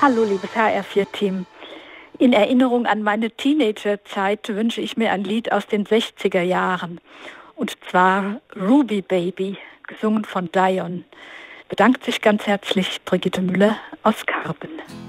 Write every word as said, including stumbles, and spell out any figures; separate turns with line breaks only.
Hallo, liebes H R vier Team. In Erinnerung an meine Teenagerzeit wünsche ich mir ein Lied aus den sechziger Jahren. Und zwar Ruby Baby, gesungen von Dion. Bedankt sich ganz herzlich Brigitte Müller aus Karben.